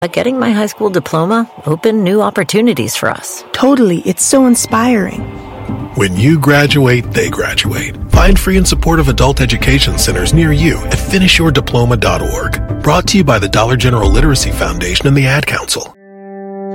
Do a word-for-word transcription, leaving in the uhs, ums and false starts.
But getting my high school diploma opened new opportunities for us. Totally. It's so inspiring. When you graduate, they graduate. Find free and supportive adult education centers near you at finish your diploma dot org. Brought to you by the Dollar General Literacy Foundation and the Ad Council.